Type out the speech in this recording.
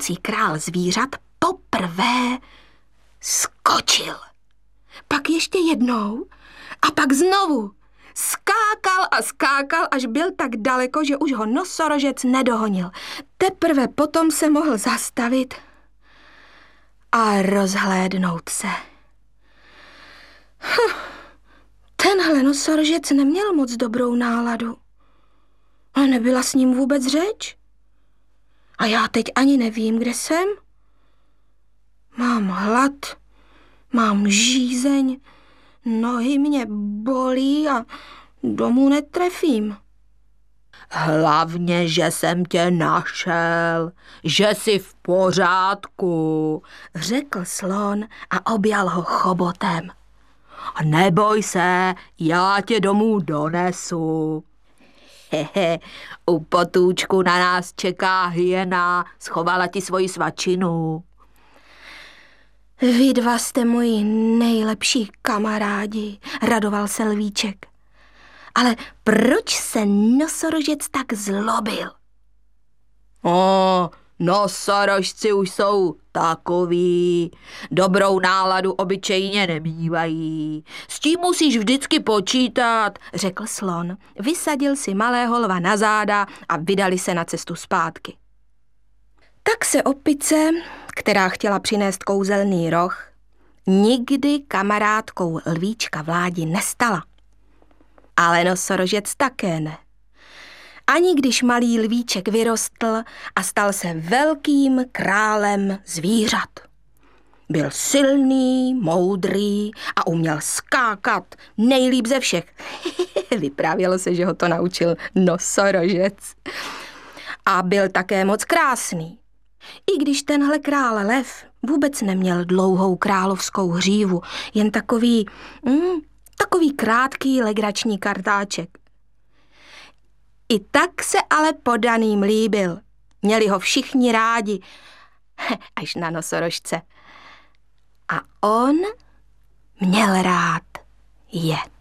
budoucí král zvířat poprvé skočil. Pak ještě jednou a pak znovu. Skákal a skákal, až byl tak daleko, že už ho nosorožec nedohonil. Teprve potom se mohl zastavit a rozhlédnout se. Tenhle nosorožec neměl moc dobrou náladu. A nebyla s ním vůbec řeč. A já teď ani nevím, kde jsem. Mám hlad, mám žízeň, nohy mě bolí a domů netrefím. Hlavně, že jsem tě našel, že jsi v pořádku, řekl slon a objal ho chobotem. Neboj se, já tě domů donesu. Hehe, u potůčku na nás čeká hyena, schovala ti svoji svačinu. Vy dva jste moji nejlepší kamarádi, radoval se lvíček. Ale proč se nosorožec tak zlobil? Nosorožci už jsou takový, dobrou náladu obyčejně nemívají. S tím musíš vždycky počítat, řekl slon. Vysadil si malého lva na záda a vydali se na cestu zpátky. Tak se opice, která chtěla přinést kouzelný roh, nikdy kamarádkou lvíčka Vládi nestala. Ale nosorožec také ne. Ani když malý lvíček vyrostl a stal se velkým králem zvířat. Byl silný, moudrý a uměl skákat nejlíp ze všech. Vyprávělo se, že ho to naučil nosorožec. A byl také moc krásný. I když tenhle král lev vůbec neměl dlouhou královskou hřívu, jen takový krátký legrační kartáček. I tak se ale podaným líbil. Měli ho všichni rádi, až na nosorožce. A on měl rád je.